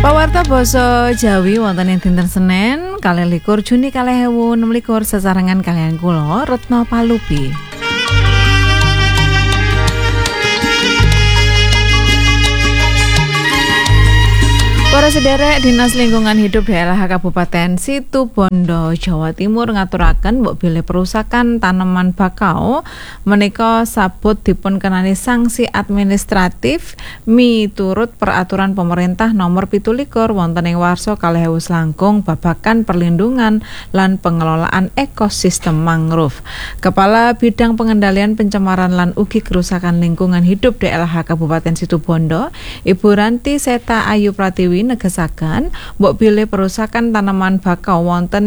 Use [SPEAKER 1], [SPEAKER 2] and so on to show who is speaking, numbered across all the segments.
[SPEAKER 1] Pawarta basa Jawi wonten ing dinten Senin 21 Juni 2026 sesarengan kaliyan kula Retno Palupi. Para sederek Dinas Lingkungan Hidup Daerah Kabupaten Situbondo, Jawa Timur ngaturaken mbok bilih perusakan tanaman bakau menika sabut dipun kenani sanksi administratif miturut peraturan pemerintah nomor 17 wonten ing warsa 2000 langkung babagan perlindungan lan pengelolaan ekosistem mangrove. Kepala Bidang Pengendalian Pencemaran lan ugi Kerusakan Lingkungan Hidup Daerah Kabupaten Situbondo, Ibu Ranti Seta Ayu Pratiwi negesaken mbok bilih perusakan tanaman bakau wonten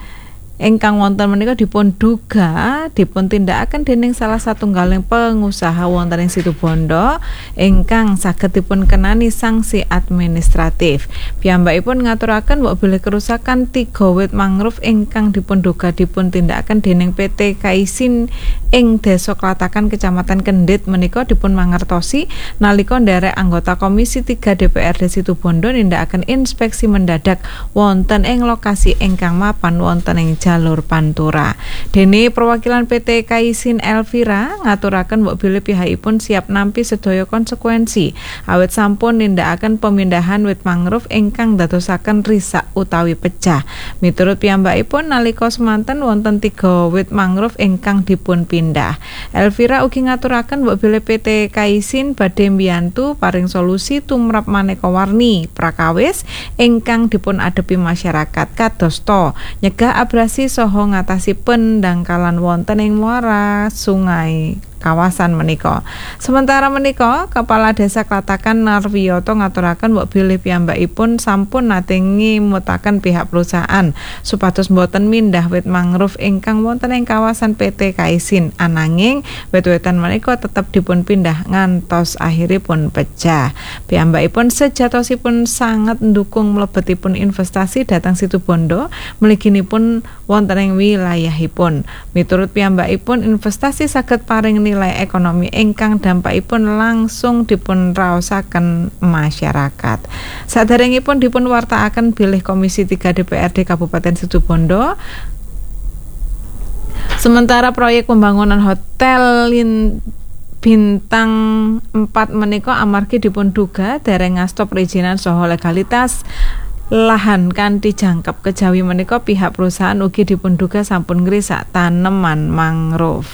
[SPEAKER 1] ingkang wonten menika dipun duga dipun tindakaken dening salah satunggaling pengusaha wonten ing Situbondo ingkang saged dipun kenani sanksi administratif. Piyambakipun ngaturaken mbok bilih kerusakan 3 wit mangrove ingkang dipun duga dipun tindakaken dening PT Kaisin ing Desa Klatakan Kecamatan Kendit menika dipun mangertosi nalika nderek anggota Komisi 3 DPRD Situbondo nindakaken inspeksi mendadak wonten ing lokasi ingkang mapan wonten ing jalur Pantura. Dene perwakilan PT Kaisin Elvira ngaturaken mbok bilih pihakipun siap nampi sedaya konsekuensi awit sampun nindakaken pemindahan wit mangrove ingkang dadosaken risak utawi pecah. Miturut piyambakipun nalika semanten wonten 3 wit mangrove ingkang dipun pindah. Elvira ugi ngaturaken mbok bilih PT Kaisin badhe mbiyantu paring solusi tumrap maneka warni prakawis ingkang dipun adepi masyarakat kadosta nyegah abrasi saha ngatasi pendangkalan wonten ing muara sungai kawasan menika. Sementara menika Kepala Desa Klatakan Narwiyoto ngaturaken mbok bilih piyambakipun sampun nate ngimutaken pihak perusahaan supados mboten mindah wit mangrove ingkang wonten ing kawasan PT Kaisin ananging wit-witan menika tetep dipun pindah ngantos akhiripun pecah. Piyambakipun sejatosipun sangat ndukung mlebetipun investasi dhateng Situbondo mliginipun wonten ing wilayahipun. Miturut piyambakipun investasi saged paring nilai ekonomi ingkang dampakipun langsung dipun raosaken masyarakat. Saderengipun dipun wartakaken bilih Komisi 3 DPRD Kabupaten Situbondo. Sementara proyek pembangunan hotel Bintang 4 menika amargi dipun duga dereng ngasta perizinan saha legalitas lahan kanthi jangkep kejawi menika pihak perusahaan ugi dipun duga sampun ngrisak taneman mangrove.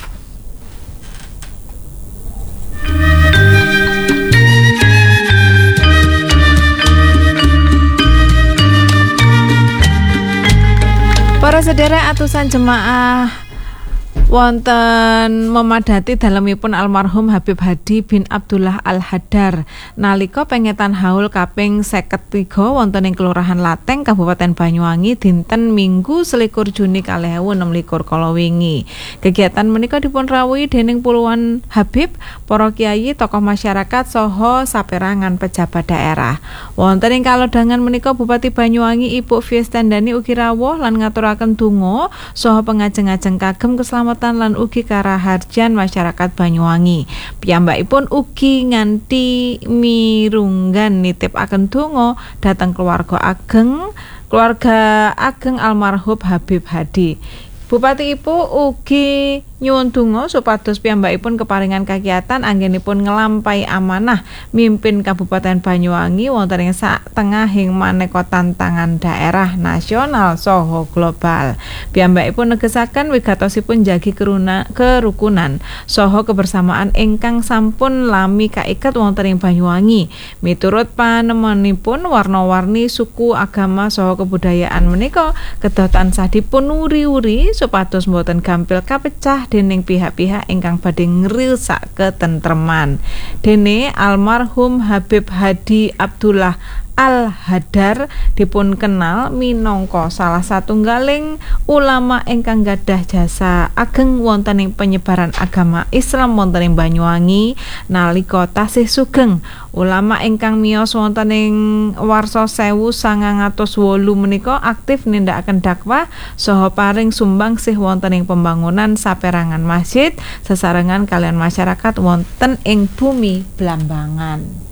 [SPEAKER 1] Para sederek atusan jemaah wonten memadati dalemipun almarhum Habib Hadi bin Abdullah Al-Haddar nalika pengetan haul kaping 53 wonten ing Kelurahan Lateng Kabupaten Banyuwangi dinten Minggu 21 Juni 2026 kala wingi. Kegiatan menika dipun rawuhi dening puluhan Habib, para kiai, tokoh masyarakat saha saperangan pejabat daerah. Wonten ing kalodhangan menika Bupati Banyuwangi Ibu Fiestandani ugi rawuh lan ngaturaken donga saha pengajeng-ajeng kagem keselamatan lan ugi karaharjan masyarakat Banyuwangi. Piyambakipun ugi nganti mirunggan nitipaken donga dhateng keluarga ageng almarhum Habib Hadi. Bupati Ibu ugi nyuwun donga supados piyambakipun keparingan kagiatan anggenipun nglampahi amanah mimpin Kabupaten Banyuwangi wonten ing satengahing maneka tantangan daerah nasional saha global. Piyambakipun negesaken wigatosipun njagi kerukunan saha kebersamaan ingkang sampun lami kaiket wonten ing Banyuwangi. Miturut panemonipun warna-warni suku, agama saha kebudayaan menika kedah tansah dipun uri-uri supados mboten gampil kapecah dening pihak-pihak ingkang badhe ngrisak ketentreman. Dene almarhum Habib Hadi Abdullah Al-Haddar dipun kenal minangka salah satunggaling ulama ingkang gadhah jasa ageng wonten ing penyebaran agama Islam wonten ing Banyuwangi nalika tasih sugeng. Ulama ingkang miyos wonten ing warsa 1908 menika aktif nindakaken dakwah saha paring sumbangsih wonten ing pembangunan saperangan masjid sesarengan kalian masyarakat wonten ing bumi Blambangan.